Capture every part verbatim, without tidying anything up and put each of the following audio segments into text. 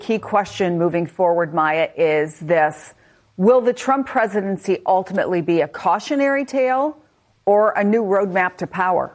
key question moving forward, Maya, is this. Will the Trump presidency ultimately be a cautionary tale or a new roadmap to power?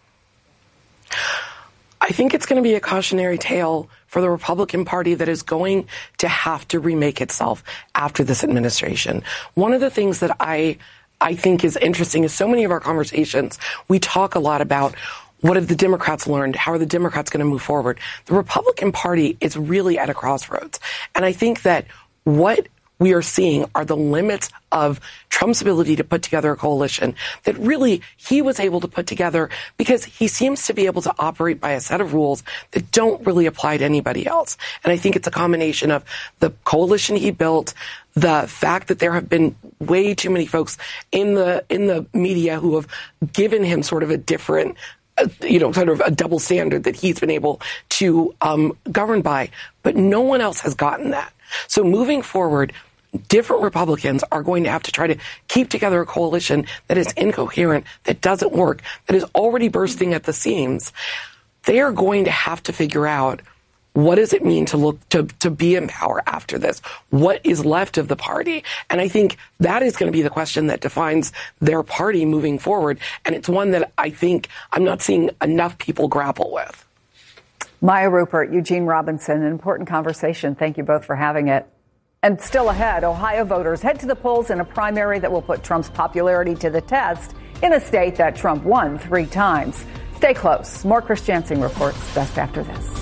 I think it's going to be a cautionary tale for the Republican Party that is going to have to remake itself after this administration. One of the things that I I think is interesting is so many of our conversations, we talk a lot about what have the Democrats learned? How are the Democrats going to move forward? The Republican Party is really at a crossroads. And I think that what we are seeing are the limits of Trump's ability to put together a coalition that really he was able to put together because he seems to be able to operate by a set of rules that don't really apply to anybody else. And I think it's a combination of the coalition he built, the fact that there have been way too many folks in the in the media who have given him sort of a different, uh, you know, sort of a double standard that he's been able to um, govern by. But no one else has gotten that. So moving forward, different Republicans are going to have to try to keep together a coalition that is incoherent, that doesn't work, that is already bursting at the seams. They are going to have to figure out, what does it mean to look to, to be in power after this? What is left of the party? And I think that is going to be the question that defines their party moving forward. And it's one that I think I'm not seeing enough people grapple with. Maya Rupert, Eugene Robinson, an important conversation. Thank you both for having it. And still ahead, Ohio voters head to the polls in a primary that will put Trump's popularity to the test in a state that Trump won three times. Stay close. More Chris Jansing reports just after this.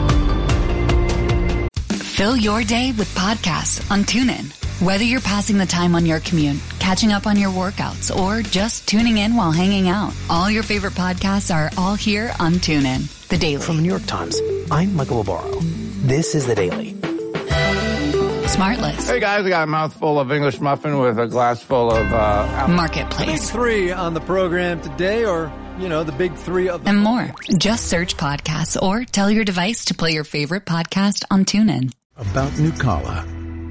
Fill your day with podcasts on TuneIn. Whether you're passing the time on your commute, catching up on your workouts, or just tuning in while hanging out, all your favorite podcasts are all here on TuneIn. The Daily. From the New York Times, I'm Michael Barbaro. This is The Daily. Smartless. Hey guys, I got a mouthful of English muffin with a glass full of uh, Marketplace. The big three on the program today, or, you know, the big three of the and more. Just search podcasts or tell your device to play your favorite podcast on TuneIn. About Nucala.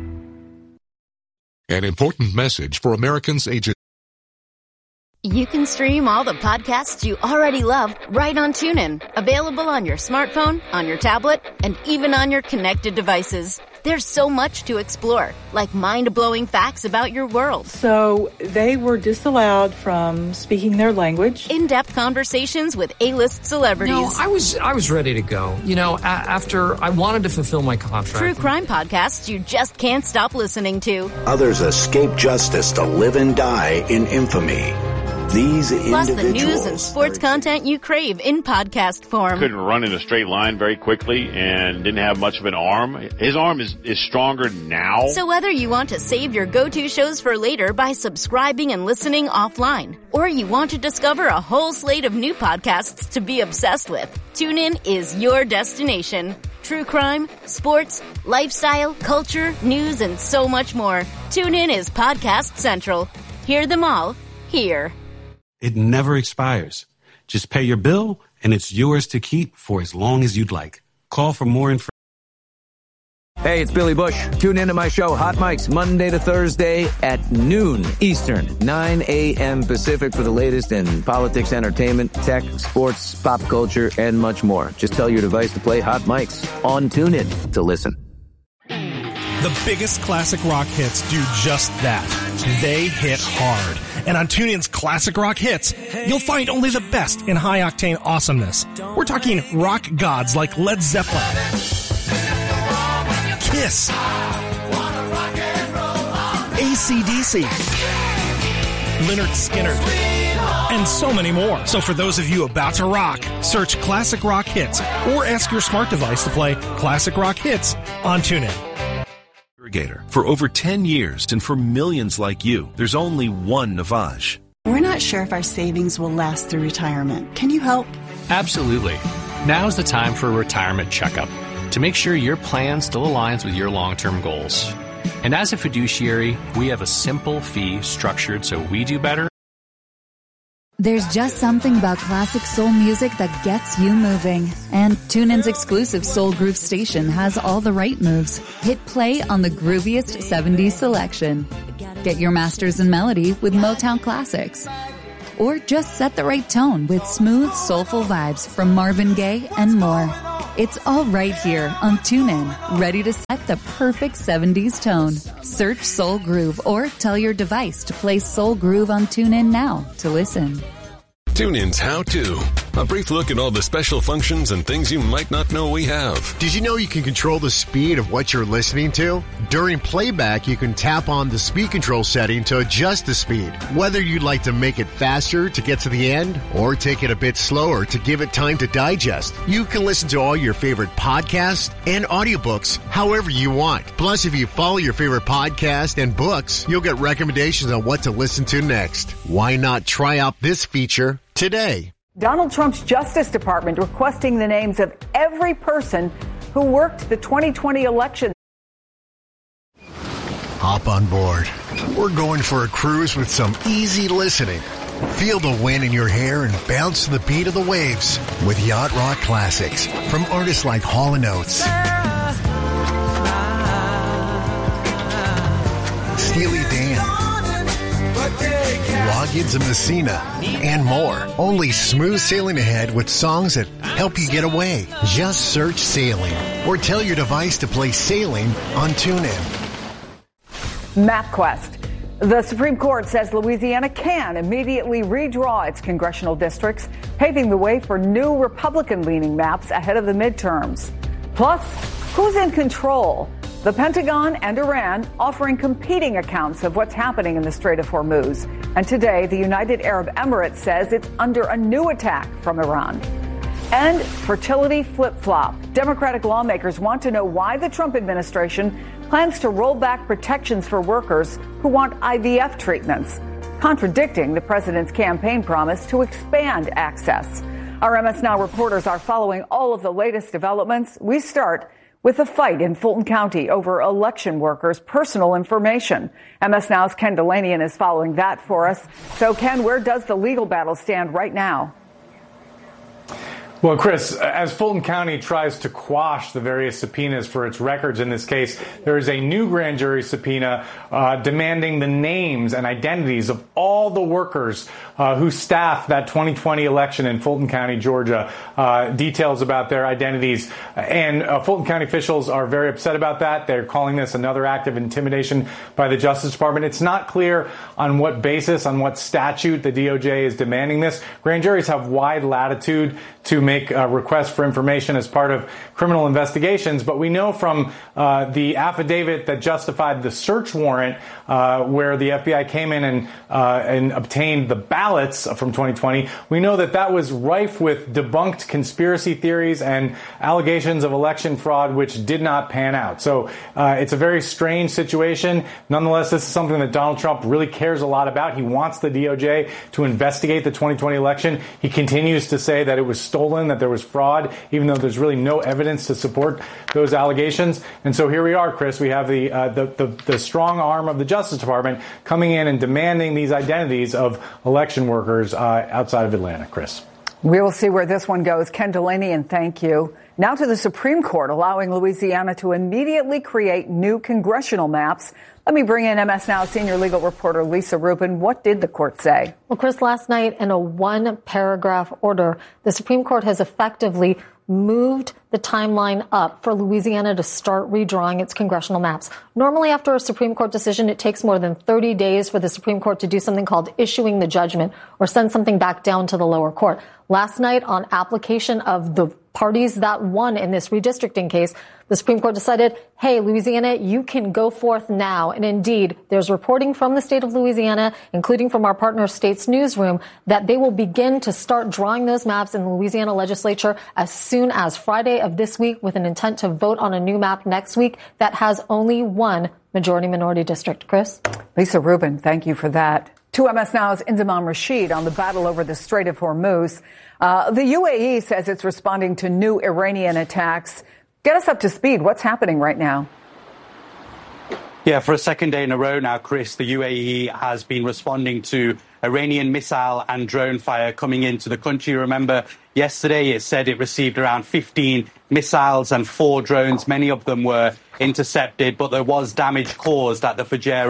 An important message for Americans aged. You can stream all the podcasts you already love right on TuneIn. Available on your smartphone, on your tablet, and even on your connected devices. There's so much to explore, like mind-blowing facts about your world. So they were disallowed from speaking their language. In-depth conversations with A-list celebrities. No, I was I was ready to go. You know, a- after I wanted to fulfill my contract. True crime podcasts you just can't stop listening to. Others escape justice to live and die in infamy. These Plus individuals. the news and sports content you crave in podcast form. Couldn't run in a straight line very quickly and didn't have much of an arm. His arm is, is stronger now. So whether you want to save your go-to shows for later by subscribing and listening offline, or you want to discover a whole slate of new podcasts to be obsessed with, TuneIn is your destination. True crime, sports, lifestyle, culture, news, and so much more. TuneIn is Podcast Central. Hear them all here. It never expires. Just pay your bill, and it's yours to keep for as long as you'd like. Call for more information. Hey, it's Billy Bush. Tune into my show, Hot Mics, Monday to Thursday at noon Eastern, nine a.m. Pacific for the latest in politics, entertainment, tech, sports, pop culture, and much more. Just tell your device to play Hot Mics on TuneIn to listen. The biggest classic rock hits do just that. They hit hard. And on TuneIn's Classic Rock Hits, you'll find only the best in high-octane awesomeness. We're talking rock gods like Led Zeppelin, Kiss, A C D C, Lynyrd Skynyrd, and so many more. So for those of you about to rock, search Classic Rock Hits or ask your smart device to play Classic Rock Hits on TuneIn. For over ten years and for millions like you, there's only one Navage. We're not sure if our savings will last through retirement. Can you help? Absolutely. Now's the time for a retirement checkup to make sure your plan still aligns with your long-term goals. And as a fiduciary, we have a simple fee structured so we do better. There's just something about classic soul music that gets you moving. And TuneIn's exclusive Soul Groove station has all the right moves. Hit play on the grooviest seventies selection. Get your masters in melody with Motown classics. Or just set the right tone with smooth, soulful vibes from Marvin Gaye and more. It's all right here on TuneIn, ready to set the perfect seventies tone. Search Soul Groove or tell your device to play Soul Groove on TuneIn now to listen. TuneIn's How To. A brief look at all the special functions and things you might not know we have. Did you know you can control the speed of what you're listening to? During playback, you can tap on the speed control setting to adjust the speed. Whether you'd like to make it faster to get to the end or take it a bit slower to give it time to digest, you can listen to all your favorite podcasts and audiobooks however you want. Plus, if you follow your favorite podcast and books, you'll get recommendations on what to listen to next. Why not try out this feature today? Donald Trump's Justice Department requesting the names of every person who worked the twenty twenty election. Hop on board. We're going for a cruise with some easy listening. Feel the wind in your hair and bounce to the beat of the waves with Yacht Rock classics from artists like Hall and Oates, Steely Dan, Loggins and Messina, and more. Only smooth sailing ahead with songs that help you get away. Just search Sailing or tell your device to play Sailing on TuneIn. MapQuest. The Supreme Court says Louisiana can immediately redraw its congressional districts, paving the way for new Republican-leaning maps ahead of the midterms. Plus, who's in control? The Pentagon and Iran offering competing accounts of what's happening in the Strait of Hormuz. And today, the United Arab Emirates says it's under a new attack from Iran. And fertility flip-flop. Democratic lawmakers want to know why the Trump administration plans to roll back protections for workers who want I V F treatments, contradicting the president's campaign promise to expand access. Our M S Now reporters are following all of the latest developments. We start with a fight in Fulton County over election workers' personal information. M S Now's Ken Delanian is following that for us. So, Ken, where does the legal battle stand right now? Well, Chris, as Fulton County tries to quash the various subpoenas for its records in this case, there is a new grand jury subpoena uh, demanding the names and identities of all the workers uh, who staffed that twenty twenty election in Fulton County, Georgia. Uh, details about their identities. And uh, Fulton County officials are very upset about that. They're calling this another act of intimidation by the Justice Department. It's not clear on what basis, on what statute the D O J is demanding this. Grand juries have wide latitude to make uh, requests for information as part of criminal investigations. But we know from uh, the affidavit that justified the search warrant, uh, where the F B I came in and, uh, and obtained the ballots from twenty twenty, we know that that was rife with debunked conspiracy theories and allegations of election fraud, which did not pan out. So uh, it's a very strange situation. Nonetheless, this is something that Donald Trump really cares a lot about. He wants the D O J to investigate the twenty twenty election. He continues to say that it was stolen, that there was fraud, even though there's really no evidence to support those allegations. And so here we are, Chris. We have the, uh, the, the, the strong arm of the Justice Department coming in and demanding these identities of election workers uh, outside of Atlanta. Chris. We will see where this one goes. Ken Delanian, thank you. Now to the Supreme Court, allowing Louisiana to immediately create new congressional maps. Let me bring in M S Now senior legal reporter Lisa Rubin. What did the court say? Well, Chris, last night in a one-paragraph order, the Supreme Court has effectively moved the timeline up for Louisiana to start redrawing its congressional maps. Normally, after a Supreme Court decision, it takes more than thirty days for the Supreme Court to do something called issuing the judgment or send something back down to the lower court. Last night, on application of the parties that won in this redistricting case, the Supreme Court decided, hey, Louisiana, you can go forth now. And indeed, there's reporting from the state of Louisiana, including from our partner state's newsroom, that they will begin to start drawing those maps in the Louisiana legislature as soon as Friday of this week, with an intent to vote on a new map next week that has only one majority-minority district. Chris? Lisa Rubin, thank you for that. To M S Now's Inzamam Rashid on the battle over the Strait of Hormuz. Uh, the U A E says it's responding to new Iranian attacks. Get us up to speed. What's happening right now? Yeah, for a second day in a row now, Chris, the U A E has been responding to Iranian missile and drone fire coming into the country. Remember, yesterday it said it received around fifteen missiles and four drones. Many of them were intercepted, but there was damage caused at the Fujairah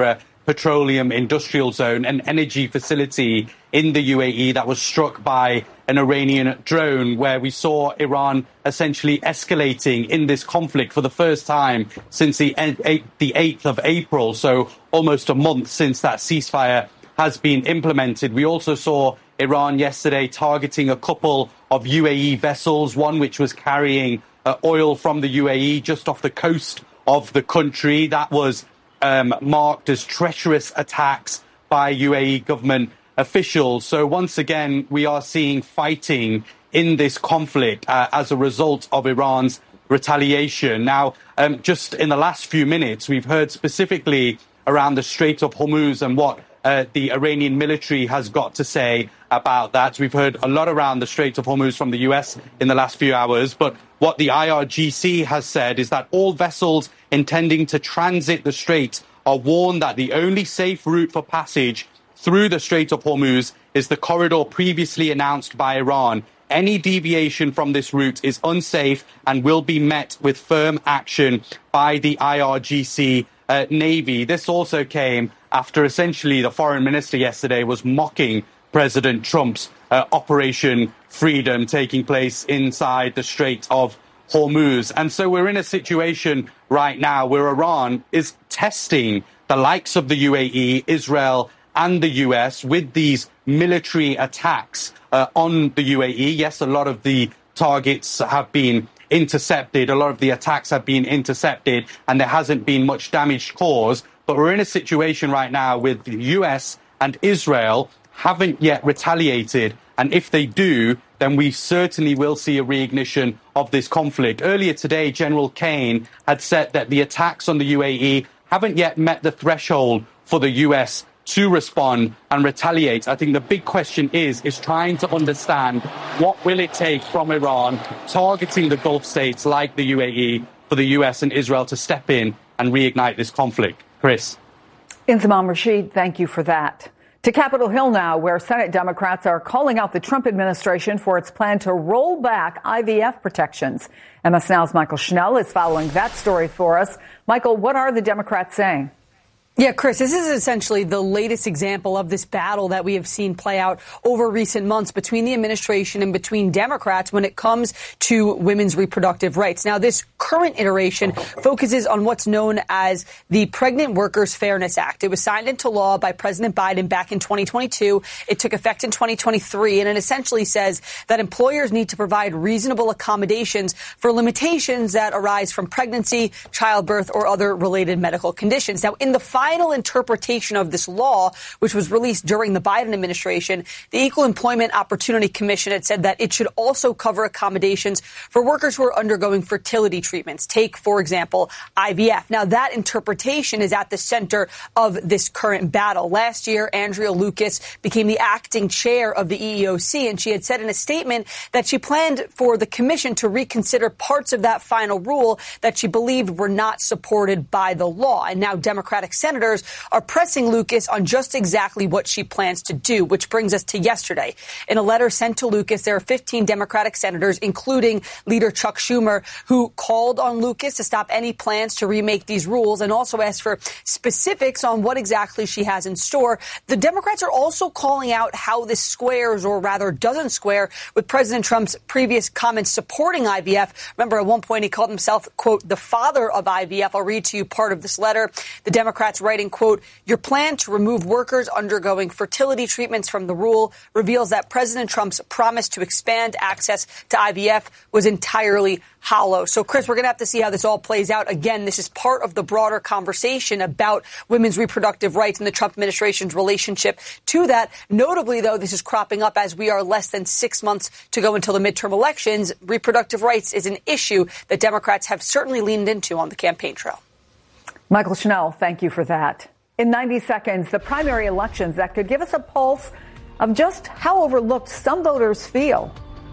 Petroleum Industrial Zone, an energy facility in the U A E that was struck by an Iranian drone, where we saw Iran essentially escalating in this conflict for the first time since the eighth of April, so almost a month since that ceasefire has been implemented. We also saw Iran yesterday targeting a couple of U A E vessels, one which was carrying uh, oil from the U A E just off the coast of the country. That was um, marked as treacherous attacks by U A E government officials. So once again, we are seeing fighting in this conflict uh, as a result of Iran's retaliation. Now, um, just in the last few minutes, we've heard specifically around the Strait of Hormuz and what uh, the Iranian military has got to say about that. We've heard a lot around the Strait of Hormuz from the U S in the last few hours, but what the I R G C has said is that all vessels intending to transit the strait are warned that the only safe route for passage through the Strait of Hormuz is the corridor previously announced by Iran. Any deviation from this route is unsafe and will be met with firm action by the I R G C uh, Navy. This also came after essentially the foreign minister yesterday was mocking President Trump's uh, Operation Freedom taking place inside the Strait of Hormuz. And so we're in a situation right now where Iran is testing the likes of the U A E, Israel, and the U S with these military attacks uh, on the U A E. Yes, a lot of the targets have been intercepted. A lot of the attacks have been intercepted, and there hasn't been much damage caused. But we're in a situation right now with the U S and Israel haven't yet retaliated. And if they do, then we certainly will see a reignition of this conflict. Earlier today, General Kane had said that the attacks on the U A E haven't yet met the threshold for the U S to respond and retaliate. I think the big question is, is trying to understand what will it take from Iran targeting the Gulf states like the U A E for the U S and Israel to step in and reignite this conflict. Chris. Inzamam Rashid, thank you for that. To Capitol Hill now, where Senate Democrats are calling out the Trump administration for its plan to roll back I V F protections. M S Now's Michael Schnell is following that story for us. Michael, what are the Democrats saying? Yeah, Chris, this is essentially the latest example of this battle that we have seen play out over recent months between the administration and between Democrats when it comes to women's reproductive rights. Now, this current iteration focuses on what's known as the Pregnant Workers Fairness Act. It was signed into law by President Biden back in twenty twenty-two. It took effect in twenty twenty-three, and it essentially says that employers need to provide reasonable accommodations for limitations that arise from pregnancy, childbirth, or other related medical conditions. Now, in the final interpretation of this law, which was released during the Biden administration, the Equal Employment Opportunity Commission had said that it should also cover accommodations for workers who are undergoing fertility treatments. Take, for example, I V F. Now, that interpretation is at the center of this current battle. Last year, Andrea Lucas became the acting chair of the E E O C, and she had said in a statement that she planned for the commission to reconsider parts of that final rule that she believed were not supported by the law. And now Democratic senators are pressing Lucas on just exactly what she plans to do, which brings us to yesterday. In a letter sent to Lucas, there are fifteen Democratic senators, including leader Chuck Schumer, who called on Lucas to stop any plans to remake these rules and also asked for specifics on what exactly she has in store. The Democrats are also calling out how this squares, or rather doesn't square, with President Trump's previous comments supporting I V F. Remember, at one point he called himself, quote, the father of I V F. I'll read to you part of this letter. The Democrats writing, quote, your plan to remove workers undergoing fertility treatments from the rule reveals that President Trump's promise to expand access to I V F was entirely hollow. So, Chris, we're going to have to see how this all plays out. Again, this is part of the broader conversation about women's reproductive rights and the Trump administration's relationship to that. Notably, though, this is cropping up as we are less than six months to go until the midterm elections. Reproductive rights is an issue that Democrats have certainly leaned into on the campaign trail. Michael Schnell, thank you for that. In ninety seconds, the primary elections that could give us a pulse of just how overlooked some voters feel.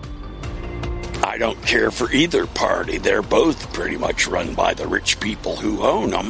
I don't care for either party. They're both pretty much run by the rich people who own them.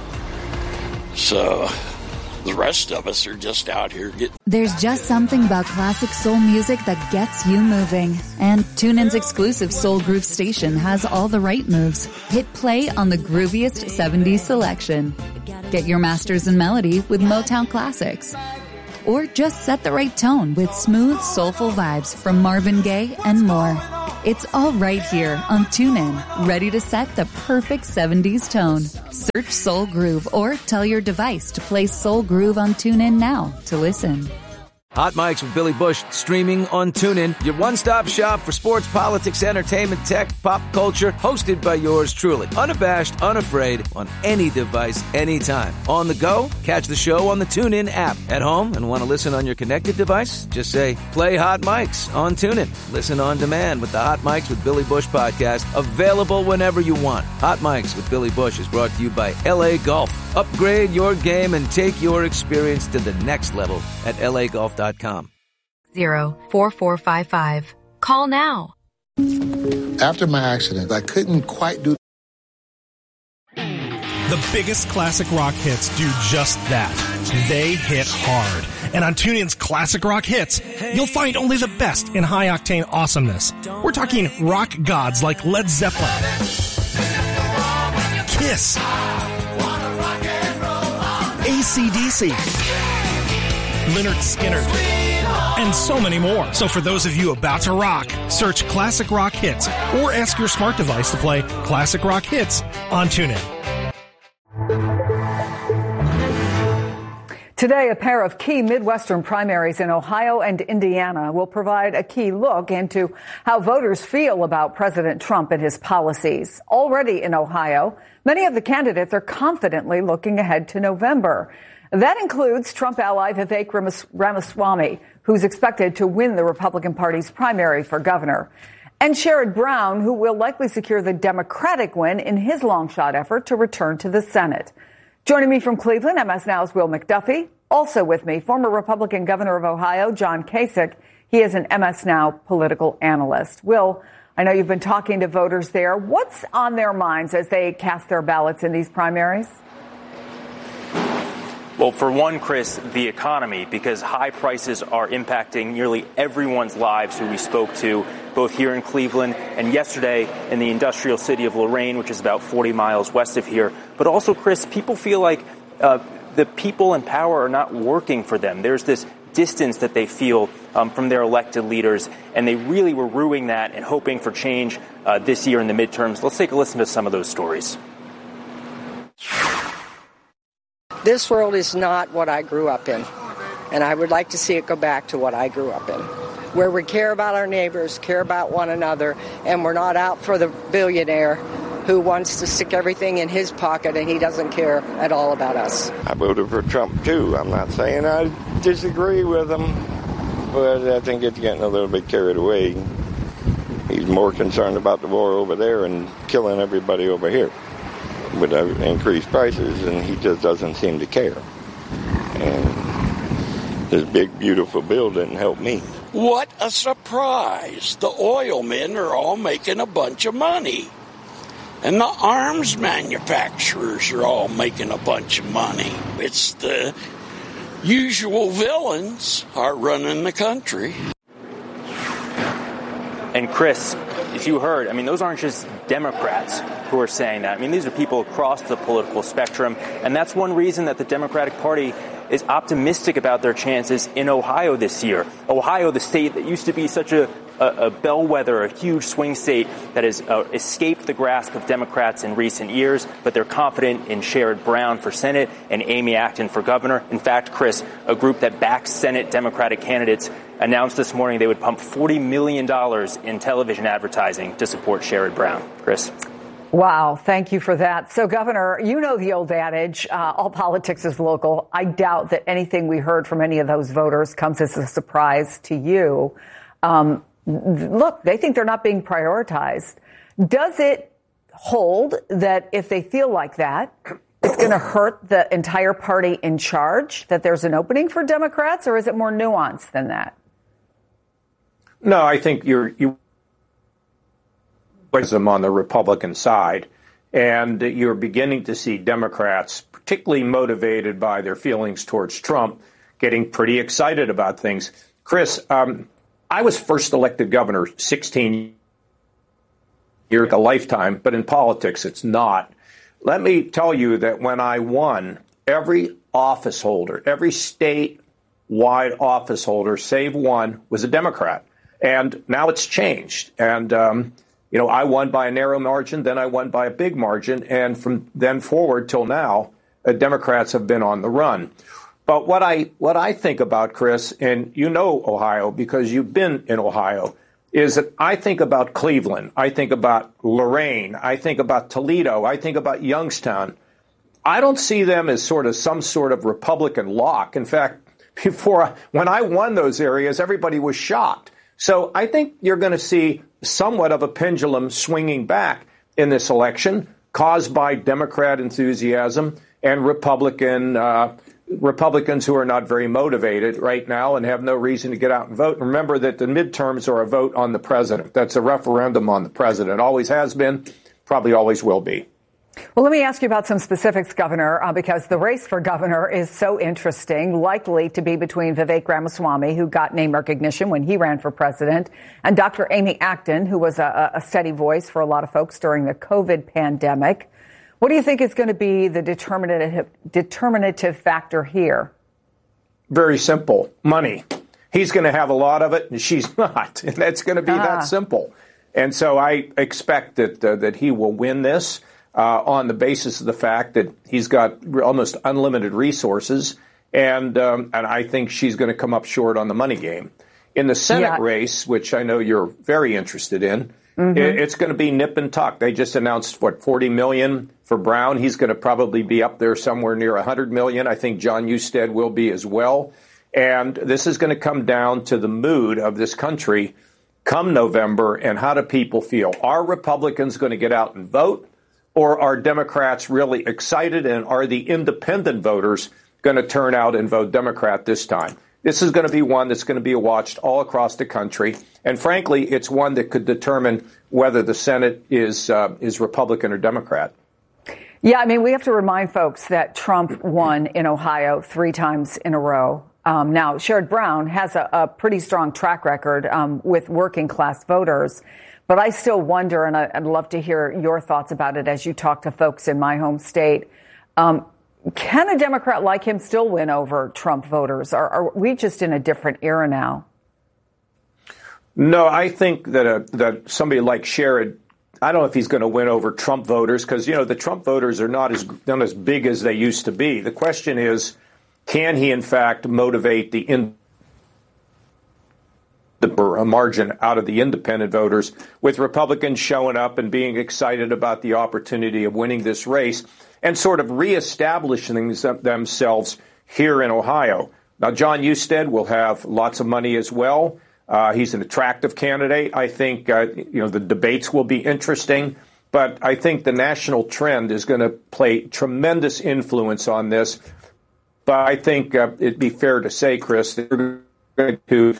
So the rest of us are just out here getting... There's just something about classic soul music that gets you moving. And TuneIn's exclusive Soul Groove station has all the right moves. Hit play on the grooviest seventies selection. Get your masters in melody with Motown Classics. Or just set the right tone with smooth, soulful vibes from Marvin Gaye and more. It's all right here on TuneIn, ready to set the perfect seventies tone. Search Soul Groove or tell your device to play Soul Groove on TuneIn now to listen. Hot Mics with Billy Bush, streaming on TuneIn, your one-stop shop for sports, politics, entertainment, tech, pop culture, hosted by yours truly. Unabashed, unafraid, on any device, anytime. On the go, catch the show on the TuneIn app. At home and want to listen on your connected device? Just say, play Hot Mics on TuneIn. Listen on demand with the Hot Mics with Billy Bush podcast, available whenever you want. Hot Mics with Billy Bush is brought to you by L A Golf. Upgrade your game and take your experience to the next level at L A golf dot com. Zero four four five five. Call now. After my accident, I couldn't quite do. The biggest classic rock hits do just that. They hit hard. And on TuneIn's Classic Rock Hits, you'll find only the best in high-octane awesomeness. We're talking rock gods like Led Zeppelin, Kiss, A C D C, Lynyrd Skynyrd, and so many more. So for those of you about to rock, search Classic Rock Hits or ask your smart device to play Classic Rock Hits on TuneIn. Today, a pair of key Midwestern primaries in Ohio and Indiana will provide a key look into how voters feel about President Trump and his policies. Already in Ohio, many of the candidates are confidently looking ahead to November. That includes Trump ally Vivek Ramaswamy, who's expected to win the Republican Party's primary for governor, and Sherrod Brown, who will likely secure the Democratic win in his long-shot effort to return to the Senate. Joining me from Cleveland, M S Now's Will McDuffie. Also with me, former Republican governor of Ohio, John Kasich. He is an M S Now political analyst. Will, I know you've been talking to voters there. What's on their minds as they cast their ballots in these primaries? Well, for one, Chris, the economy, because high prices are impacting nearly everyone's lives who we spoke to, both here in Cleveland and yesterday in the industrial city of Lorain, which is about forty miles west of here. But also, Chris, people feel like uh, the people in power are not working for them. There's this distance that they feel um, from their elected leaders, and they really were ruing that and hoping for change uh, this year in the midterms. Let's take a listen to some of those stories. This world is not what I grew up in, and I would like to see it go back to what I grew up in, where we care about our neighbors, care about one another, and we're not out for the billionaire who wants to stick everything in his pocket and he doesn't care at all about us. I voted for Trump, too. I'm not saying I disagree with him, but I think it's getting a little bit carried away. He's more concerned about the war over there and killing everybody over here with increased prices, and he just doesn't seem to care. And this big, beautiful bill didn't help me. What a surprise. The oil men are all making a bunch of money. And the arms manufacturers are all making a bunch of money. It's the usual villains are running the country. And Chris, if you heard, I mean, those aren't just Democrats who are saying that. I mean, these are people across the political spectrum. And that's one reason that the Democratic Party is optimistic about their chances in Ohio this year. Ohio, the state that used to be such a, a, a bellwether, a huge swing state that has uh, escaped the grasp of Democrats in recent years, but they're confident in Sherrod Brown for Senate and Amy Acton for governor. In fact, Chris, a group that backs Senate Democratic candidates announced this morning they would pump forty million dollars in television advertising to support Sherrod Brown. Chris? Wow, thank you for that. So, Governor, you know the old adage, uh, all politics is local. I doubt that anything we heard from any of those voters comes as a surprise to you. Um, look, they think they're not being prioritized. Does it hold that if they feel like that, it's going to hurt the entire party in charge, that there's an opening for Democrats, or is it more nuanced than that? No, I think you're you them on the Republican side, and you're beginning to see Democrats, particularly motivated by their feelings towards Trump, getting pretty excited about things. Chris, um, I was first elected governor sixteen years, a lifetime, but in politics it's not. Let me tell you that when I won, every office holder, every statewide office holder, save one, was a Democrat. And now it's changed. And, um, you know, I won by a narrow margin, then I won by a big margin. And from then forward till now, uh, Democrats have been on the run. But what I what I think about, Chris, and you know Ohio because you've been in Ohio, is that I think about Cleveland. I think about Lorain. I think about Toledo. I think about Youngstown. I don't see them as sort of some sort of Republican lock. In fact, before when I won those areas, everybody was shocked. So I think you're going to see somewhat of a pendulum swinging back in this election caused by Democrat enthusiasm and Republican uh, Republicans who are not very motivated right now and have no reason to get out and vote. Remember that the midterms are a vote on the president. That's a referendum on the president. Always has been, probably always will be. Well, let me ask you about some specifics, Governor, uh, because the race for governor is so interesting, likely to be between Vivek Ramaswamy, who got name recognition when he ran for president, and Doctor Amy Acton, who was a, a steady voice for a lot of folks during the COVID pandemic. What do you think is going to be the determinative, determinative factor here? Very simple. Money. He's going to have a lot of it, and she's not. And that's going to be ah. that simple. And so I expect that uh, that he will win this. Uh, on the basis of the fact that he's got almost unlimited resources, and um, and I think she's going to come up short on the money game. In the Senate yeah. race, which I know you're very interested in, mm-hmm. it, it's going to be nip and tuck. They just announced, what, forty million dollars for Brown. He's going to probably be up there somewhere near one hundred million dollars. I think John Husted will be as well. And this is going to come down to the mood of this country come November, and how do people feel? Are Republicans going to get out and vote? Or are Democrats really excited, and are the independent voters going to turn out and vote Democrat this time? This is going to be one that's going to be watched all across the country. And frankly, it's one that could determine whether the Senate is uh, is Republican or Democrat. Yeah, I mean, we have to remind folks that Trump won in Ohio three times in a row. Um, now, Sherrod Brown has a, a pretty strong track record um, with working class voters. But I still wonder, and I'd love to hear your thoughts about it as you talk to folks in my home state. Um, can a Democrat like him still win over Trump voters? Or are we just in a different era now? No, I think that a, that somebody like Sherrod, I don't know if he's going to win over Trump voters because, you know, the Trump voters are not as not as big as they used to be. The question is, can he, in fact, motivate the in a margin out of the independent voters, with Republicans showing up and being excited about the opportunity of winning this race and sort of reestablishing themselves here in Ohio. Now, John Husted will have lots of money as well. Uh, he's an attractive candidate. I think, uh, you know, the debates will be interesting, but I think the national trend is going to play tremendous influence on this. But I think uh, it'd be fair to say, Chris, that we're going to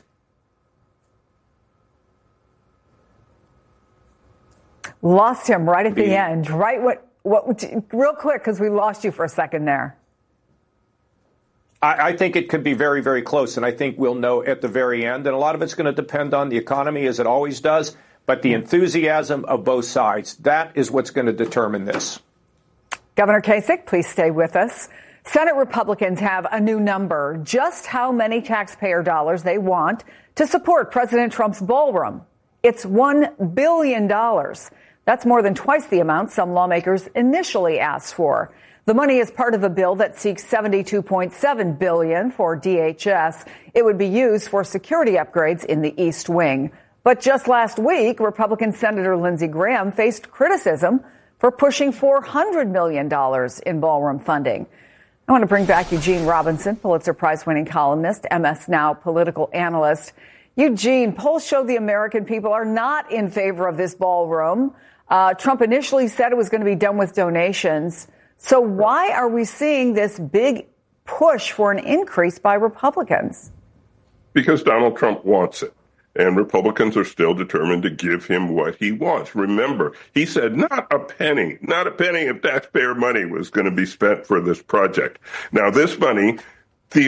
Lost him right at the end. Right. What, what, real quick, because we lost you for a second there. I, I think it could be very, very close. And I think we'll know at the very end. And a lot of it's going to depend on the economy, as it always does. But the enthusiasm of both sides, that is what's going to determine this. Governor Kasich, please stay with us. Senate Republicans have a new number, just how many taxpayer dollars they want to support President Trump's ballroom. It's one billion dollars. That's more than twice the amount some lawmakers initially asked for. The money is part of a bill that seeks seventy-two point seven billion dollars for D H S. It would be used for security upgrades in the East Wing. But just last week, Republican Senator Lindsey Graham faced criticism for pushing four hundred million dollars in ballroom funding. I want to bring back Eugene Robinson, Pulitzer Prize-winning columnist, M S Now political analyst. Eugene, polls show the American people are not in favor of this ballroom. Uh, Trump initially said it was going to be done with donations. So why are we seeing this big push for an increase by Republicans? Because Donald Trump wants it. And Republicans are still determined to give him what he wants. Remember, he said not a penny, not a penny of taxpayer money was going to be spent for this project. Now, this money,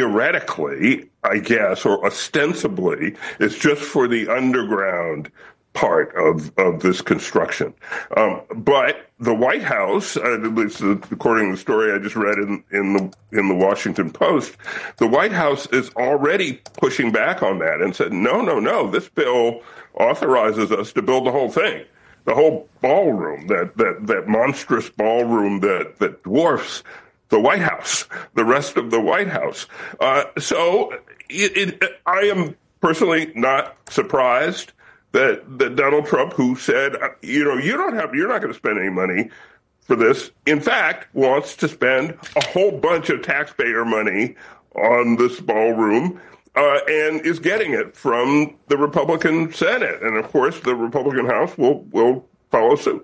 theoretically, I guess, or ostensibly, is just for the underground part of, of this construction. Um, but the White House, uh, at least according to the story I just read in, in the in the Washington Post, the White House is already pushing back on that and said, no, no, no, this bill authorizes us to build the whole thing, the whole ballroom, that that that monstrous ballroom that that dwarfs the White House, the rest of the White House. Uh, so it, it, I am personally not surprised that, that Donald Trump, who said, you know, you don't have, you're not going to spend any money for this, in fact, wants to spend a whole bunch of taxpayer money on this ballroom, uh, and is getting it from the Republican Senate. And of course, the Republican House will, will follow suit.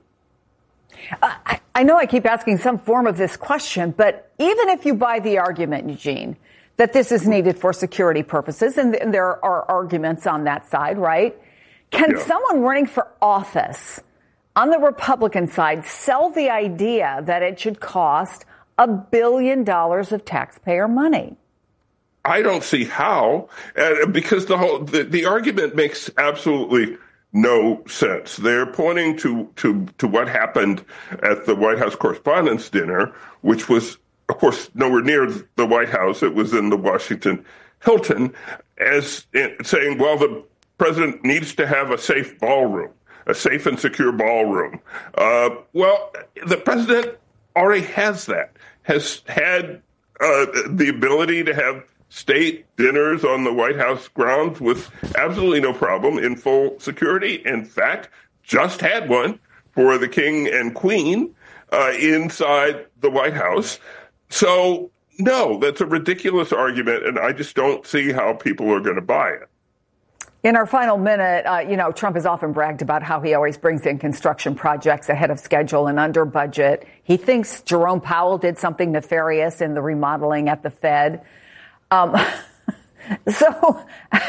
Uh, I, I know I keep asking some form of this question, but even if you buy the argument, Eugene, that this is needed for security purposes, and, and there are arguments on that side, right? Can yeah. someone running for office on the Republican side sell the idea that it should cost a billion dollars of taxpayer money? I don't see how, uh, because the whole the, the argument makes absolutely no sense. They're pointing to, to, to what happened at the White House Correspondents' Dinner, which was, of course, nowhere near the White House. It was in the Washington Hilton, as in, saying, well, the president needs to have a safe ballroom, a safe and secure ballroom. Uh, well, the president already has that, has had uh, the ability to have state dinners on the White House grounds with absolutely no problem in full security. In fact, just had one for the king and queen uh, inside the White House. So, no, that's a ridiculous argument, and I just don't see how people are going to buy it. In our final minute, uh, you know, Trump has often bragged about how he always brings in construction projects ahead of schedule and under budget. He thinks Jerome Powell did something nefarious in the remodeling at the Fed. Um, so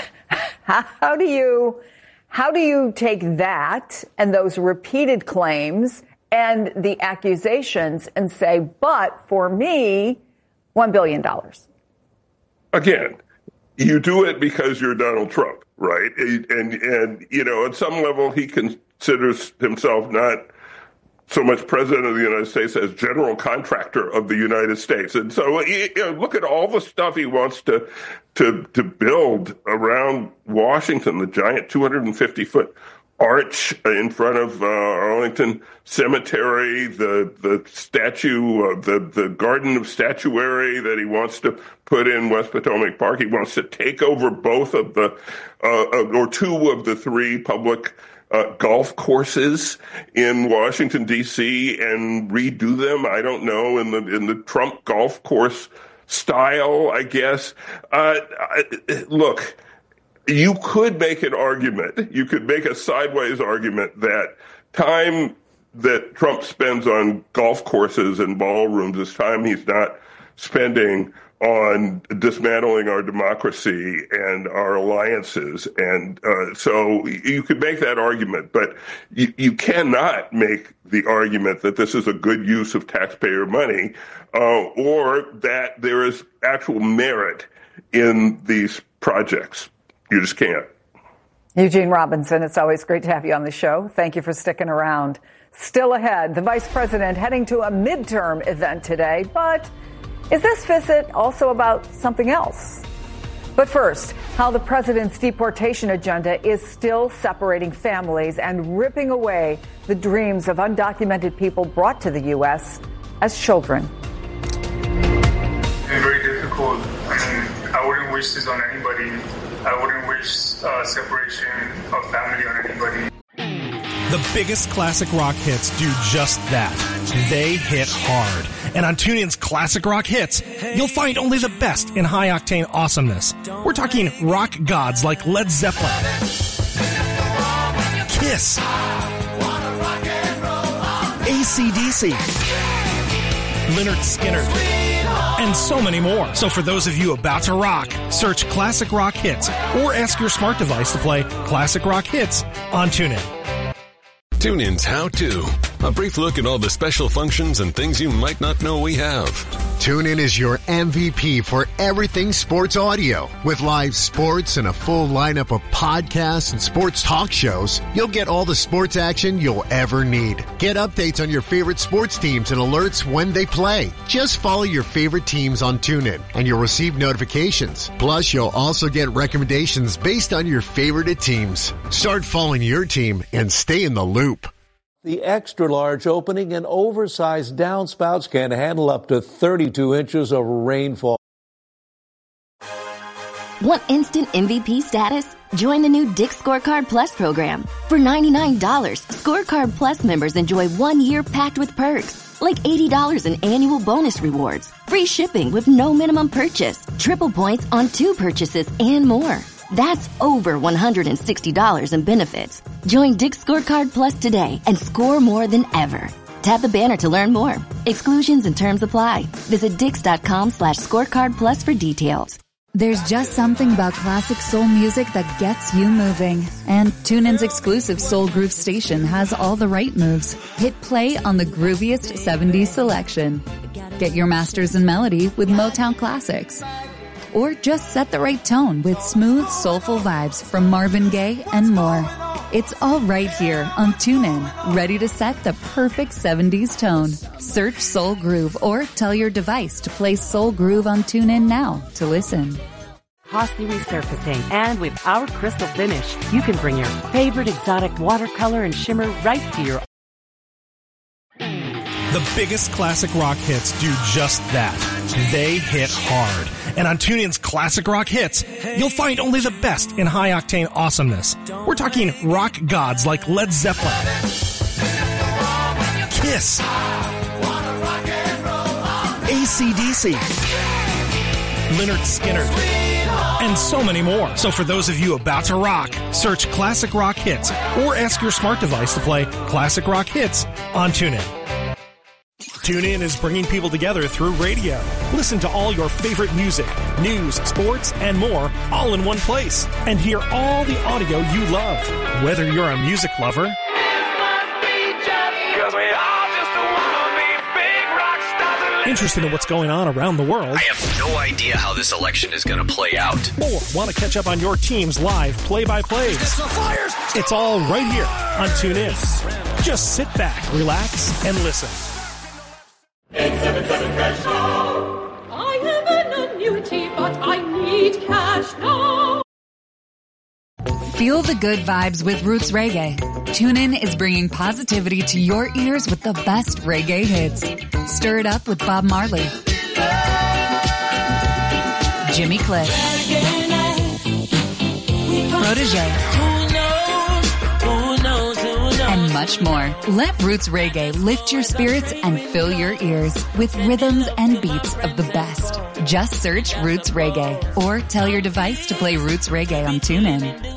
how do you how do you take that and those repeated claims and the accusations and say, but for me, one billion dollars? Again, you do it because you're Donald Trump, right? And, and, and you know, at some level, he considers himself not so much president of the United States as general contractor of the United States. And so you know, look at all the stuff he wants to to to build around Washington, the giant two hundred fifty foot arch in front of uh, Arlington Cemetery, the the statue, uh, the, the garden of statuary that he wants to put in West Potomac Park. He wants to take over both of the, uh, or two of the three public Uh, golf courses in Washington, D C and redo them. I don't know, in the in the Trump golf course style, I guess. Uh, look, you could make an argument. You could make a sideways argument that time that Trump spends on golf courses and ballrooms is time he's not spending on dismantling our democracy and our alliances. And uh, so you could make that argument, but you, you cannot make the argument that this is a good use of taxpayer money uh, or that there is actual merit in these projects. You just can't. Eugene Robinson, it's always great to have you on the show. Thank you for sticking around. Still ahead, the vice president heading to a midterm event today, but is this visit also about something else? But first, how the president's deportation agenda is still separating families and ripping away the dreams of undocumented people brought to the U S as children. It's very difficult. I mean, I wouldn't wish this on anybody. I wouldn't wish uh, separation of family on anybody. The biggest classic rock hits do just that. They hit hard. And on TuneIn's Classic Rock Hits, you'll find only the best in high-octane awesomeness. We're talking rock gods like Led Zeppelin, Kiss, A C D C, Lynyrd Skynyrd, and so many more. So for those of you about to rock, search Classic Rock Hits or ask your smart device to play Classic Rock Hits on TuneIn. TuneIn's How To. A brief look at all the special functions and things you might not know we have. TuneIn is your M V P for everything sports audio. With live sports and a full lineup of podcasts and sports talk shows, you'll get all the sports action you'll ever need. Get updates on your favorite sports teams and alerts when they play. Just follow your favorite teams on TuneIn, and you'll receive notifications. Plus, you'll also get recommendations based on your favorite teams. Start following your team and stay in the loop. The extra-large opening and oversized downspouts can handle up to thirty-two inches of rainfall. Want instant M V P status? Join the new Dick's Scorecard Plus program. For ninety-nine dollars, Scorecard Plus members enjoy one year packed with perks, like eighty dollars in annual bonus rewards, free shipping with no minimum purchase, triple points on two purchases, and more. That's over one hundred sixty dollars in benefits. Join Dick's Scorecard Plus today and score more than ever. Tap the banner to learn more. Exclusions and terms apply. Visit dix.com slash scorecard plus for details. There's just something about classic soul music that gets you moving. And TuneIn's exclusive Soul Groove station has all the right moves. Hit play on the grooviest seventies selection. Get your masters in melody with Motown classics. Or just set the right tone with smooth, soulful vibes from Marvin Gaye and more. It's all right here on TuneIn, ready to set the perfect seventies tone. Search Soul Groove or tell your device to play Soul Groove on TuneIn now to listen. Costly resurfacing, and with our crystal finish, you can bring your favorite exotic watercolor and shimmer right to your... The biggest classic rock hits do just that. They hit hard. And on TuneIn's Classic Rock Hits, you'll find only the best in high-octane awesomeness. We're talking rock gods like Led Zeppelin, Kiss, A C D C, Lynyrd Skynyrd, and so many more. So for those of you about to rock, search Classic Rock Hits or ask your smart device to play Classic Rock Hits on TuneIn. TuneIn is bringing people together through radio. Listen to all your favorite music, news, sports, and more all in one place. And hear all the audio you love. Whether you're a music lover, interested in what's going on around the world, I have no idea how this election is going to play out, or want to catch up on your team's live play-by-plays, it's all right here on TuneIn. Just sit back, relax, and listen. eight seven seven cash now. I have an annuity, but I need cash now. Feel the good vibes with Roots Reggae. TuneIn is bringing positivity to your ears with the best reggae hits. Stir it up with Bob Marley, Jimmy Cliff, Protégé, and much more. Let Roots Reggae lift your spirits and fill your ears with rhythms and beats of the best. Just search Roots Reggae or tell your device to play Roots Reggae on TuneIn.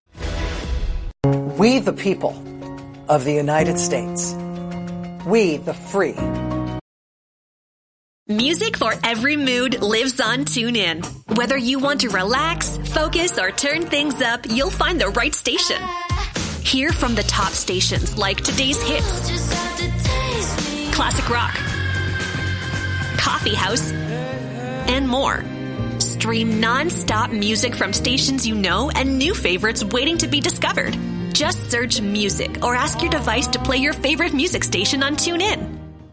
We the people of the United States. We the free. Music for every mood lives on TuneIn. Whether you want to relax, focus, or turn things up, you'll find the right station. Hear from the top stations like today's hits, classic rock, coffee house, and more. Stream non-stop music from stations you know and new favorites waiting to be discovered. Just search music or ask your device to play your favorite music station on TuneIn.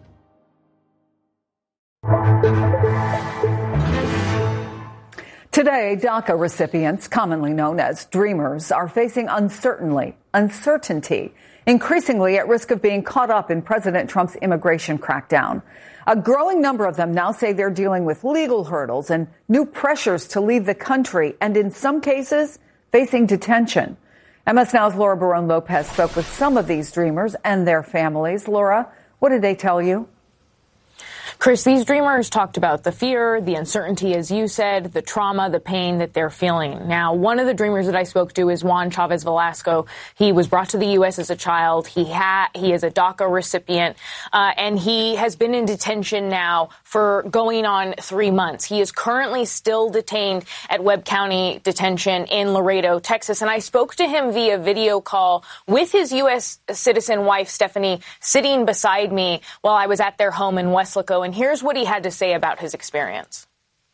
Today, DACA recipients, commonly known as Dreamers, are facing uncertainty, uncertainty, increasingly at risk of being caught up in President Trump's immigration crackdown. A growing number of them now say they're dealing with legal hurdles and new pressures to leave the country, and in some cases, facing detention. M S Now's Laura Barone-Lopez spoke with some of these Dreamers and their families. Laura, what did they tell you? Chris, these Dreamers talked about the fear, the uncertainty, as you said, the trauma, the pain that they're feeling. Now, one of the Dreamers that I spoke to is Juan Chavez Velasco. He was brought to the U S as a child. He ha- he is a DACA recipient, uh, and he has been in detention now for going on three months. He is currently still detained at Webb County Detention in Laredo, Texas. And I spoke to him via video call with his U S citizen wife, Stephanie, sitting beside me while I was at their home in Weslaco And here's what he had to say about his experience.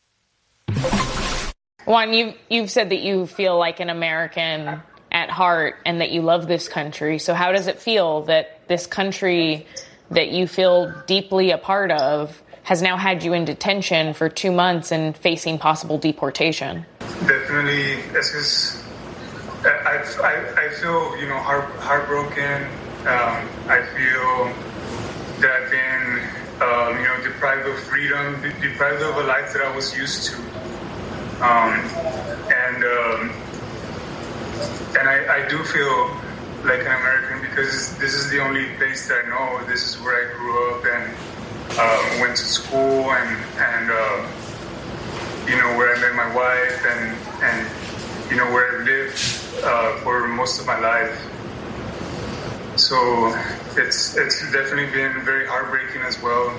Juan, you've, you've said that you feel like an American at heart and that you love this country. So how does it feel that this country that you feel deeply a part of has now had you in detention for two months and facing possible deportation? Definitely, it's just, I, I, I feel, you know, heart, heartbroken. Um, I feel that I've been, um, you know, deprived of freedom, deprived of a life that I was used to. Um, and um, and I, I do feel like an American because this is the only place that I know. This is where I grew up and uh, went to school and, and uh, you know, where I met my wife and, and you know, where I lived uh, for most of my life. So it's it's definitely been very heartbreaking as well.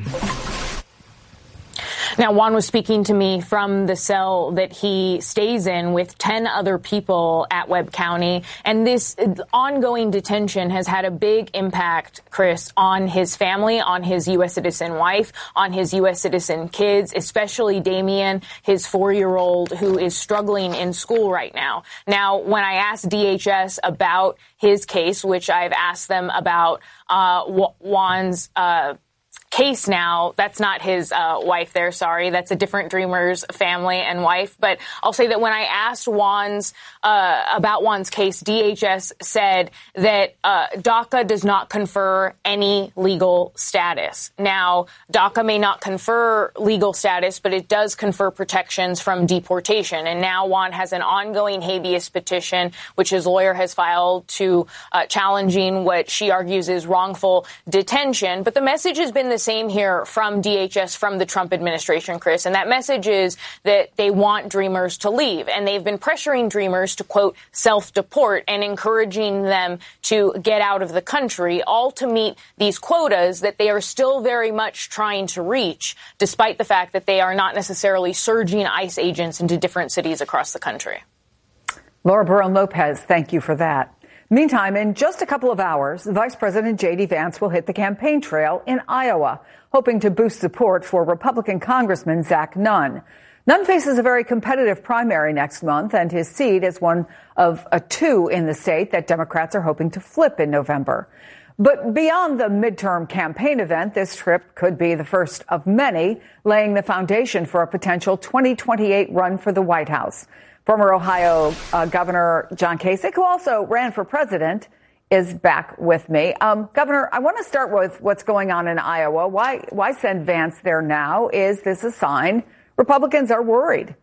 Now, Juan was speaking to me from the cell that he stays in with ten other people at Webb County. And this ongoing detention has had a big impact, Chris, on his family, on his U S citizen wife, on his U S citizen kids, especially Damien, his four-year-old, who is struggling in school right now. Now, when I asked D H S about his case, which I've asked them about uh, Juan's uh case now. That's not his uh, wife there, sorry. That's a different Dreamer's family and wife. But I'll say that when I asked Juan's uh, about Juan's case, D H S said that uh, DACA does not confer any legal status. Now, DACA may not confer legal status, but it does confer protections from deportation. And now Juan has an ongoing habeas petition, which his lawyer has filed to uh, challenging what she argues is wrongful detention. But the message has been the same here from D H S, from the Trump administration, Chris. And that message is that they want Dreamers to leave. And they've been pressuring Dreamers to, quote, self-deport and encouraging them to get out of the country, all to meet these quotas that they are still very much trying to reach, despite the fact that they are not necessarily surging ICE agents into different cities across the country. Laura Barone-Lopez, thank you for that. Meantime, in just a couple of hours, Vice President J D. Vance will hit the campaign trail in Iowa, hoping to boost support for Republican Congressman Zach Nunn. Nunn faces a very competitive primary next month, and his seat is one of a two in the state that Democrats are hoping to flip in November. But beyond the midterm campaign event, this trip could be the first of many, laying the foundation for a potential twenty twenty-eight run for the White House. Former Ohio uh, Governor John Kasich, who also ran for president, is back with me. Um, Governor, I want to start with what's going on in Iowa. Why, why send Vance there now? Is this a sign Republicans are worried?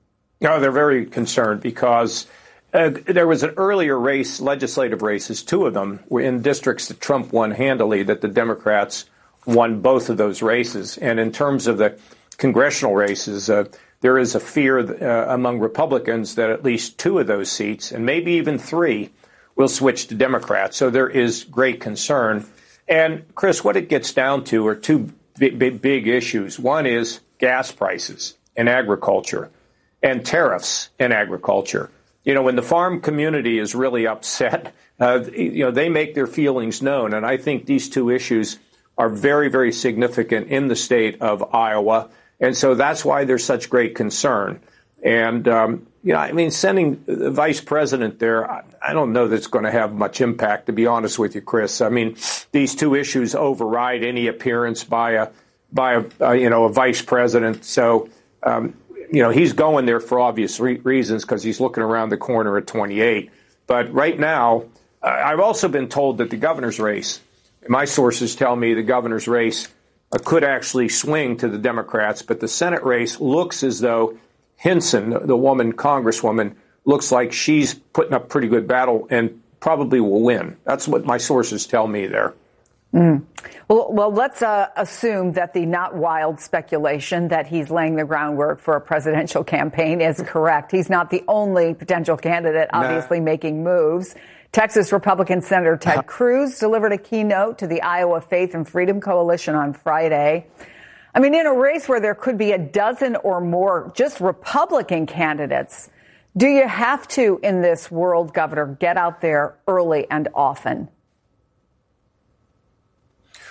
No, they're very concerned because uh, there was an earlier race, legislative races, two of them were in districts that Trump won handily, that the Democrats won both of those races. And in terms of the congressional races, uh, there is a fear uh, among Republicans that at least two of those seats, and maybe even three, will switch to Democrats. So there is great concern. And, Chris, what it gets down to are two big, big, big issues. One is gas prices in agriculture and tariffs in agriculture. You know, when the farm community is really upset, uh, you know, they make their feelings known. And I think these two issues are very, very significant in the state of Iowa. And so that's why there's such great concern. And, um, you know, I mean, sending the vice president there, I, I don't know that's going to have much impact, to be honest with you, Chris. I mean, these two issues override any appearance by a, by a, uh, you know, a vice president. So, um, you know, he's going there for obvious re- reasons because he's looking around the corner at twenty-eight. But right now, uh, I've also been told that the governor's race, my sources tell me the governor's race Uh, could actually swing to the Democrats, but the Senate race looks as though Hinson, the woman congresswoman, looks like she's putting up pretty good battle and probably will win. That's what my sources tell me there. Mm. Well, well, let's uh, assume that the not wild speculation that he's laying the groundwork for a presidential campaign is correct. He's not the only potential candidate, obviously, nah. making moves. Texas Republican Senator Ted Cruz delivered a keynote to the Iowa Faith and Freedom Coalition on Friday. I mean, in a race where there could be a dozen or more just Republican candidates, do you have to, in this world, Governor, get out there early and often?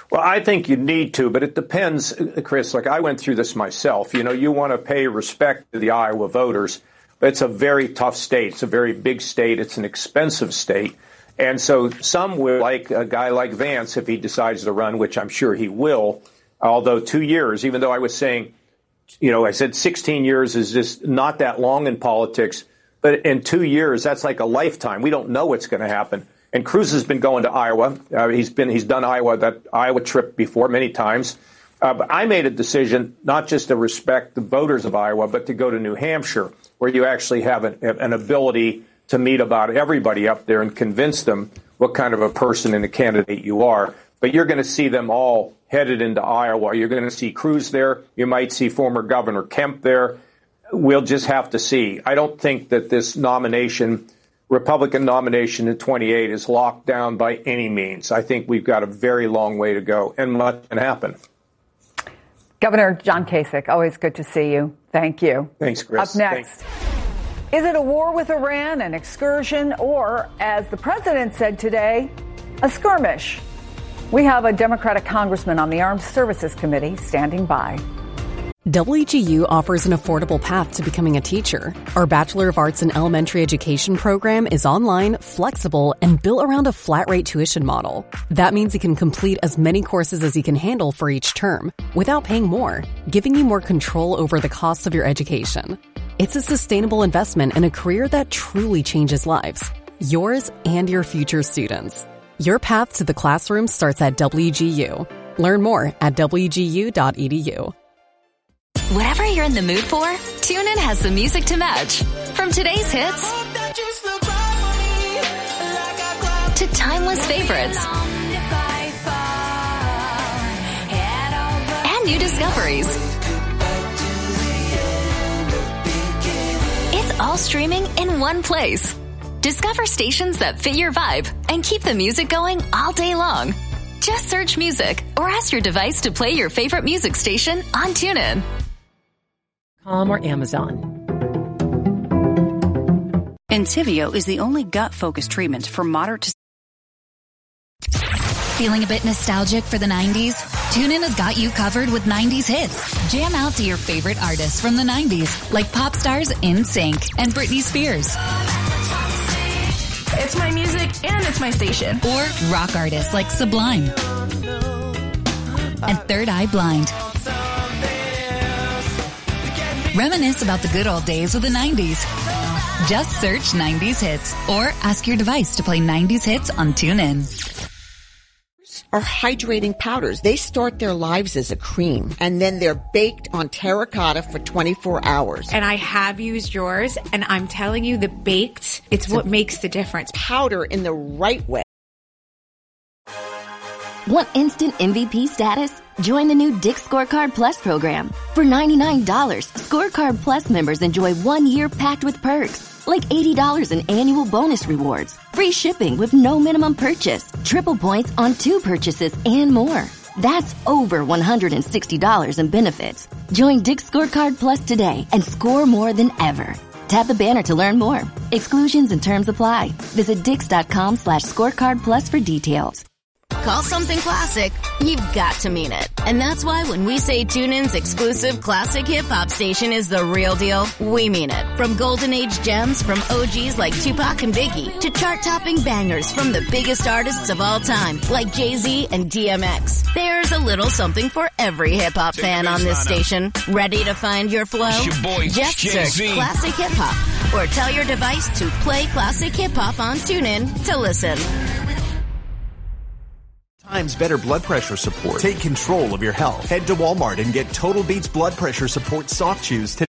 Well, I think you need to, but it depends, Chris. Like, I went through this myself. You know, you want to pay respect to the Iowa voters, but it's a very tough state. It's a very big state. It's an expensive state. And so some will like a guy like Vance if he decides to run, which I'm sure he will, although two years, even though I was saying, you know, I said sixteen years is just not that long in politics, but in two years, that's like a lifetime. We don't know what's going to happen. And Cruz has been going to Iowa. Uh, he's been he's done Iowa that Iowa trip before many times. Uh, but I made a decision not just to respect the voters of Iowa, but to go to New Hampshire, where you actually have an, an ability to meet about everybody up there and convince them what kind of a person and a candidate you are. But you're going to see them all headed into Iowa. You're going to see Cruz there. You might see former Governor Kemp there. We'll just have to see. I don't think that this nomination, Republican nomination in twenty-eight, is locked down by any means. I think we've got a very long way to go, and much can happen. Governor John Kasich, always good to see you. Thank you. Thanks, Chris. Up next, Thanks. Is it a war with Iran, an excursion, or, as the president said today, a skirmish? We have a Democratic congressman on the Armed Services Committee standing by. W G U offers an affordable path to becoming a teacher. Our Bachelor of Arts in Elementary Education program is online, flexible, and built around a flat-rate tuition model. That means you can complete as many courses as you can handle for each term without paying more, giving you more control over the cost of your education. It's a sustainable investment in a career that truly changes lives, yours and your future students. Your path to the classroom starts at W G U. Learn more at w g u dot e d u. Whatever you're in the mood for, TuneIn has the music to match. From today's hits to timeless favorites and new discoveries. It's all streaming in one place. Discover stations that fit your vibe and keep the music going all day long. Just search music or ask your device to play your favorite music station on TuneIn. Com or Amazon. Entyvio is the only gut-focused treatment for moderate to... Feeling a bit nostalgic for the nineties? TuneIn has got you covered with nineties hits. Jam out to your favorite artists from the nineties, like pop stars N Sync and Britney Spears. It's my music and it's my station. Or rock artists like Sublime and Third Eye Blind. Reminisce about the good old days of the nineties. Just search nineties hits or ask your device to play nineties hits on TuneIn. Are hydrating powders. They start their lives as a cream, and then they're baked on terracotta for twenty-four hours. And I have used yours, and I'm telling you, the baked, it's, it's what makes the difference. Powder in the right way. Want instant M V P status? Join the new Dick's Scorecard Plus program. For ninety-nine dollars, Scorecard Plus members enjoy one year packed with perks, like eighty dollars in annual bonus rewards, free shipping with no minimum purchase, triple points on two purchases, and more. That's over one hundred sixty dollars in benefits. Join Dick's Scorecard Plus today and score more than ever. Tap the banner to learn more. Exclusions and terms apply. Visit dix.com slash scorecard plus for details. Call something classic, you've got to mean it. And that's why when we say TuneIn's exclusive classic hip-hop station is the real deal, we mean it. From golden age gems from O Gs like Tupac and Biggie to chart-topping bangers from the biggest artists of all time like Jay-Z and D M X. There's a little something for every hip-hop fan on this station. Ready to find your flow? Your boy, Just Jay-Z. search classic hip-hop or tell your device to play classic hip-hop on TuneIn to listen. Times better blood pressure support. Take control of your health. Head to Walmart and get Total Beats blood pressure support soft chews today.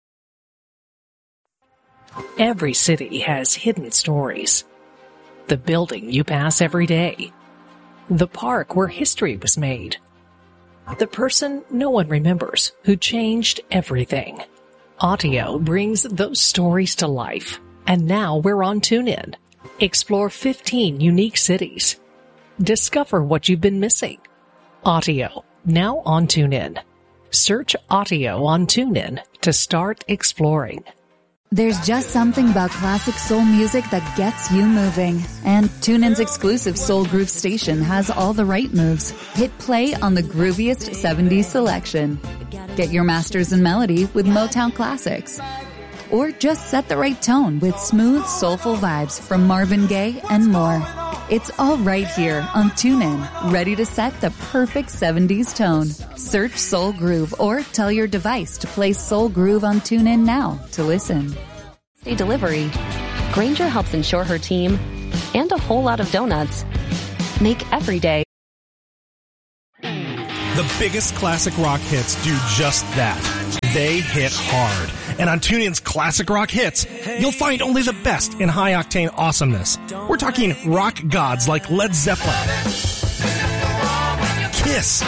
Every city has hidden stories. The building you pass every day. The park where history was made. The person no one remembers who changed everything. Audio brings those stories to life. And now we're on TuneIn. Explore fifteen unique cities. Discover what you've been missing. Audio, now on TuneIn. Search Audio on TuneIn to start exploring. There's just something about classic soul music that gets you moving. And TuneIn's exclusive Soul Groove station has all the right moves. Hit play on the grooviest seventies selection. Get your masters in melody with Motown Classics. Or just set the right tone with smooth, soulful vibes from Marvin Gaye and more. It's all right here on TuneIn, ready to set the perfect seventies tone. Search Soul Groove or tell your device to play Soul Groove on TuneIn now to listen. Day delivery. Grainger helps ensure her team and a whole lot of donuts make every day. The biggest classic rock hits do just that. They hit hard. And on TuneIn's Classic Rock Hits, you'll find only the best in high-octane awesomeness. We're talking rock gods like Led Zeppelin, Kiss,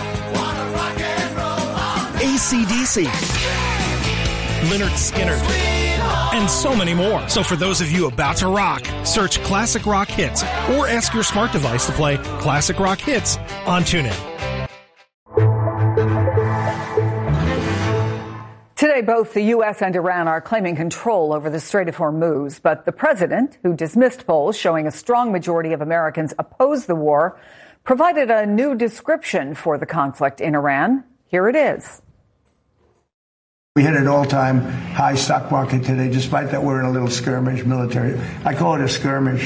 A C D C, Lynyrd Skynyrd, and so many more. So for those of you about to rock, search Classic Rock Hits or ask your smart device to play Classic Rock Hits on TuneIn. Today, both the U S and Iran are claiming control over the Strait of Hormuz, but the president, who dismissed polls showing a strong majority of Americans oppose the war, provided a new description for the conflict in Iran. Here it is. We hit an all-time high stock market today, despite that we're in a little skirmish, military. I call it a skirmish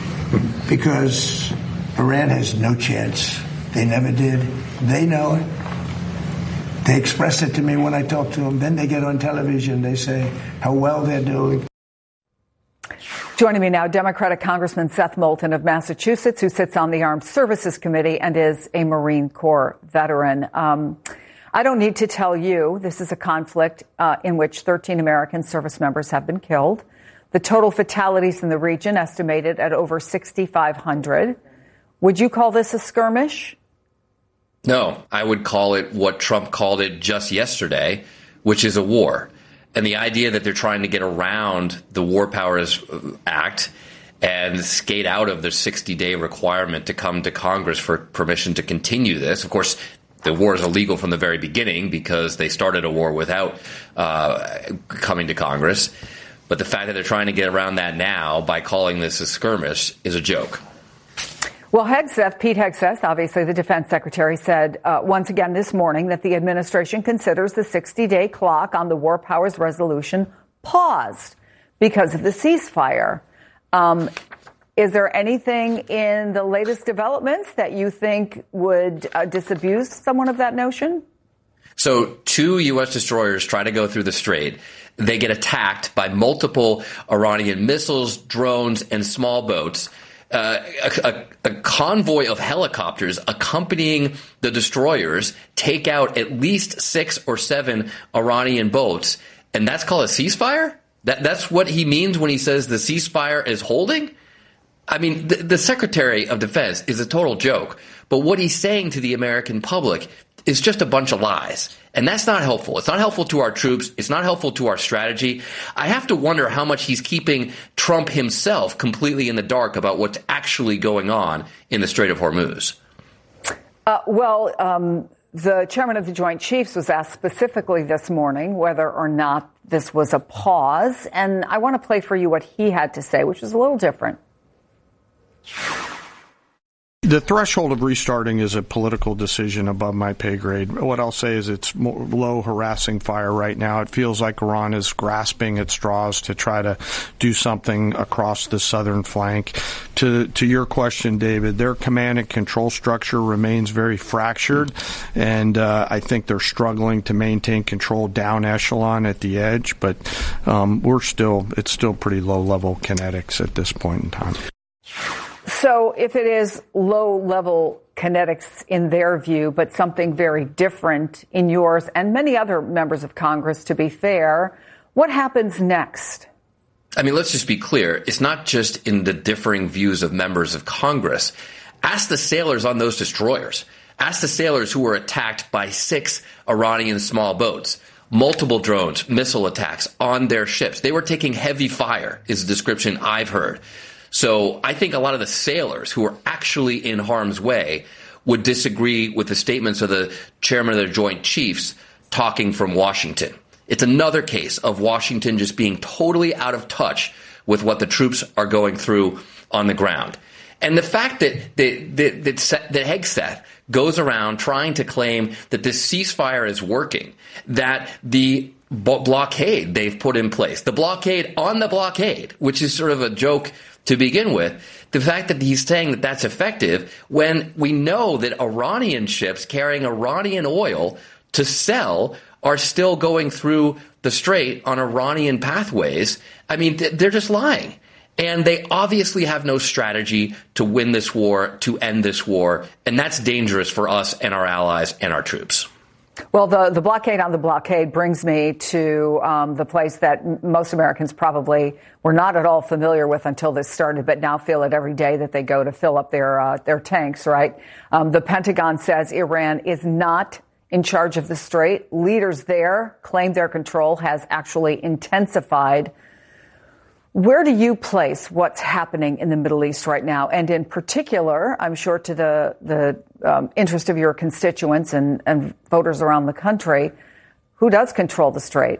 because Iran has no chance. They never did. They know it. They express it to me when I talk to them. Then they get on television. They say how well they're doing. Joining me now, Democratic Congressman Seth Moulton of Massachusetts, who sits on the Armed Services Committee and is a Marine Corps veteran. Um, I don't need to tell you, this is a conflict uh, in which thirteen American service members have been killed. The total fatalities in the region estimated at over sixty-five hundred. Would you call this a skirmish? No, I would call it what Trump called it just yesterday, which is a war. And the idea that they're trying to get around the War Powers Act and skate out of their sixty-day requirement to come to Congress for permission to continue this. Of course, the war is illegal from the very beginning because they started a war without uh, coming to Congress. But the fact that they're trying to get around that now by calling this a skirmish is a joke. Well, Hegseth, Pete Hegseth, obviously the defense secretary, said uh, once again this morning that the administration considers the sixty-day clock on the War Powers Resolution paused because of the ceasefire. Um, is there anything in the latest developments that you think would uh, disabuse someone of that notion? So two U S destroyers try to go through the strait. They get attacked by multiple Iranian missiles, drones, and small boats. Uh, a, a, a convoy of helicopters accompanying the destroyers take out at least six or seven Iranian boats, and that's called a ceasefire? That, that's what he means when he says the ceasefire is holding? I mean, the, the Secretary of Defense is a total joke, but what he's saying to the American public is just a bunch of lies. And that's not helpful. It's not helpful to our troops. It's not helpful to our strategy. I have to wonder how much he's keeping Trump himself completely in the dark about what's actually going on in the Strait of Hormuz. Uh, well, um, the chairman of the Joint Chiefs was asked specifically this morning whether or not this was a pause. And I want to play for you what he had to say, which was a little different. The threshold of restarting is a political decision above my pay grade. What I'll say is it's more low harassing fire right now. It feels like Iran is grasping at straws to try to do something across the southern flank. To to your question, David, their command and control structure remains very fractured, and uh, I think they're struggling to maintain control down echelon at the edge. But um, we're still it's still pretty low level kinetics at this point in time. So if it is low-level kinetics in their view, but something very different in yours and many other members of Congress, to be fair, what happens next? I mean, let's just be clear. It's not just in the differing views of members of Congress. Ask the sailors on those destroyers. Ask the sailors who were attacked by six Iranian small boats. Multiple drones, missile attacks on their ships. They were taking heavy fire, is the description I've heard. So I think a lot of the sailors who are actually in harm's way would disagree with the statements of the chairman of the Joint Chiefs talking from Washington. It's another case of Washington just being totally out of touch with what the troops are going through on the ground. And the fact that that, that, that, that Hegseth goes around trying to claim that this ceasefire is working, that the blockade they've put in place, the blockade on the blockade, which is sort of a joke to begin with, the fact that he's saying that that's effective when we know that Iranian ships carrying Iranian oil to sell are still going through the strait on Iranian pathways. I mean, they're just lying. And they obviously have no strategy to win this war, to end this war. And that's dangerous for us and our allies and our troops. Well, the, the blockade on the blockade brings me to um, the place that most Americans probably were not at all familiar with until this started, but now feel it every day that they go to fill up their uh, their tanks, right? Um, the Pentagon says Iran is not in charge of the strait. Leaders there claim their control has actually intensified. Where do you place what's happening in the Middle East right now? And in particular, I'm sure to the, the um, interest of your constituents and, and voters around the country, who does control the strait?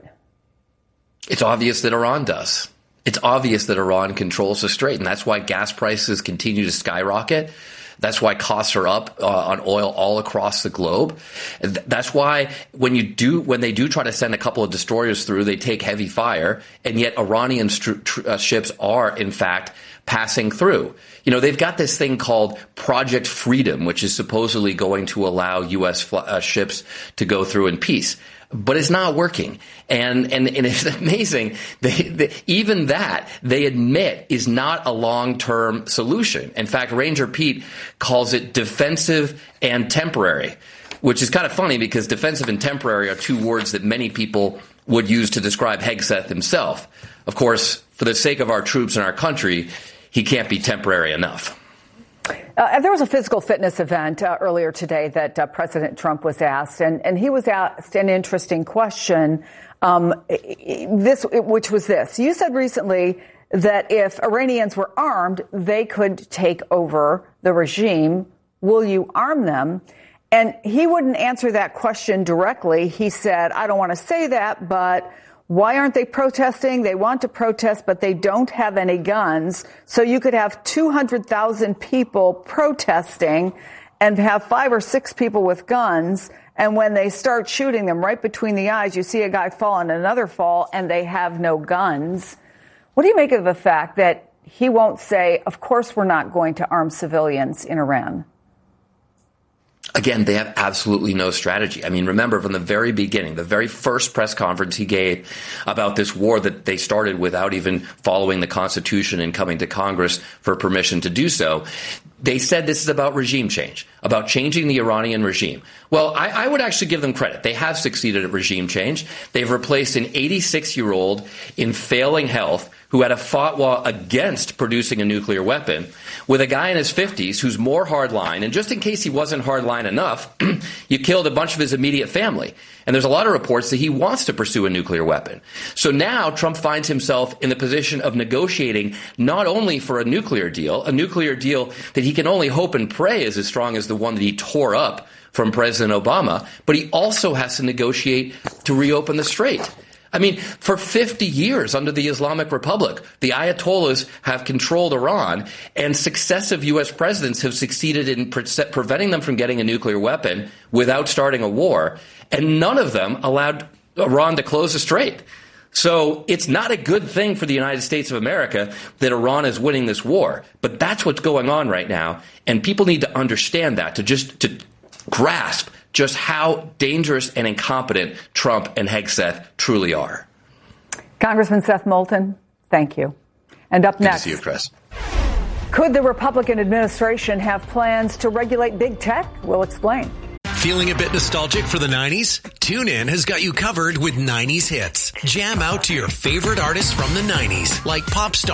It's obvious that Iran does. It's obvious that Iran controls the strait, and that's why gas prices continue to skyrocket. That's why costs are up uh, on oil all across the globe. That's why when you do, when they do try to send a couple of destroyers through, they take heavy fire, and yet Iranian str- tr- uh, ships are, in fact, passing through. You know, they've got this thing called Project Freedom, which is supposedly going to allow U S fl- uh, ships to go through in peace. But it's not working. And, and, and it's amazing. They, they, even that, they admit, is not a long-term solution. In fact, Ranger Pete calls it defensive and temporary, which is kind of funny because defensive and temporary are two words that many people would use to describe Hegseth himself. Of course, for the sake of our troops and our country, he can't be temporary enough. Uh, there was a physical fitness event uh, earlier today that uh, President Trump was asked, and, and he was asked an interesting question, um, this, which was this. You said recently that if Iranians were armed, they could take over the regime. Will you arm them? And he wouldn't answer that question directly. He said, I don't want to say that, but why aren't they protesting? They want to protest, but they don't have any guns. So you could have two hundred thousand people protesting and have five or six people with guns. And when they start shooting them right between the eyes, you see a guy fall and another fall, and they have no guns. What do you make of the fact that he won't say, of course, we're not going to arm civilians in Iran? Again, they have absolutely no strategy. I mean, remember from the very beginning, the very first press conference he gave about this war that they started without even following the Constitution and coming to Congress for permission to do so, they said this is about regime change, about changing the Iranian regime. Well, I, I would actually give them credit. They have succeeded at regime change. They've replaced an eighty-six-year-old in failing health who had a fatwa against producing a nuclear weapon with a guy in his fifties who's more hardline. And just in case he wasn't hardline enough, you killed a bunch of his immediate family. And there's a lot of reports that he wants to pursue a nuclear weapon. So now Trump finds himself in the position of negotiating not only for a nuclear deal, a nuclear deal that he can only hope and pray is as strong as the one that he tore up from President Obama, but he also has to negotiate to reopen the strait. I mean, for fifty years under the Islamic Republic, the Ayatollahs have controlled Iran, and successive U S presidents have succeeded in pre- preventing them from getting a nuclear weapon without starting a war, and none of them allowed Iran to close the strait. So it's not a good thing for the United States of America that Iran is winning this war, but that's what's going on right now, and people need to understand that, to just to grasp just how dangerous and incompetent Trump and Hegseth truly are. Congressman Seth Moulton, thank you. And up Good next, to see you, Chris. Could the Republican administration have plans to regulate big tech? We'll explain. Feeling a bit nostalgic for the nineties? TuneIn has got you covered with nineties hits. Jam out to your favorite artists from the nineties, like pop star